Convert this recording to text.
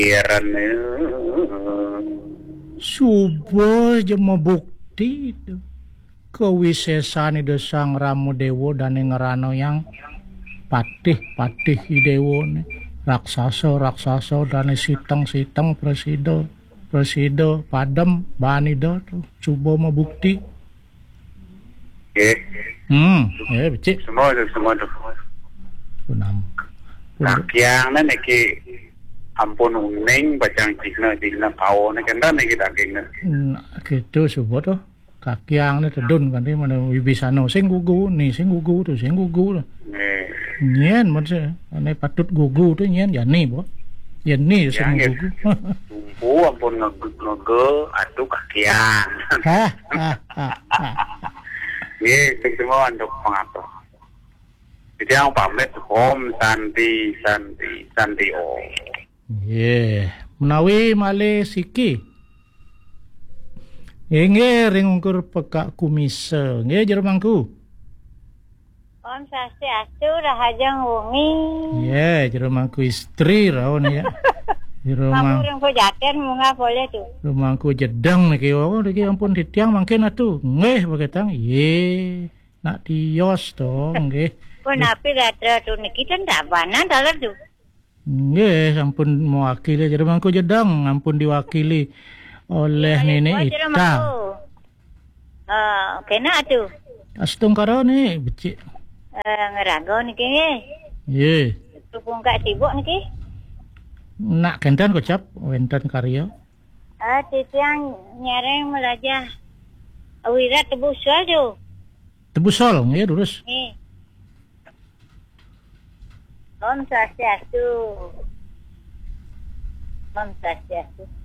kirane Subuh jema bukti itu. Kewisesane Sang Ramu Dewa dan ngerano yang patih dewa ne. Raksasa dan siteng presido padem bani do coba mau bukti. Becik. Semua tu. Punam. Kakyang na neki ampun uning bacang cihna kau na kenda neki daging na. Gitu subuh tuh. Kakyang na tedun kan mana wibisano sing gugu tu. Nyen macam ane patut gugu tu nyen ya ni bo. Ya ni sing gugu. Tumpu ampun ngege atu kakyang. Ye semua untuk pengatur. Jadi yang pamit Om Santi Om. Ye, menawi male siki. Nge ring ungkur pekak kumise. Nge jermangku. Om Swastiastu rahajang wengi. Ye, jermangku istri raon ya. Kamu yang pejaten munga boleh tuh. Rumahku jedang niki niki ampun ditiang mangkin atuh. Nggih baketang. Ye, nak tios to nggih. Pun api gatra tuh niki kan tak banan dalar tuh. Nggih, ampun mewakili rumahku jedang ampun diwakili oleh Nenek Ita. Kena tuh. Astung karo ni becik. Ngerago niki nggih. Ye. Tupung kak sibuk niki. Nak kentan kocap wenten karya. Titiang nyareng melajah awirat tebusol tu. Tebusol nggih lurus. Nih. Om Swastiastu.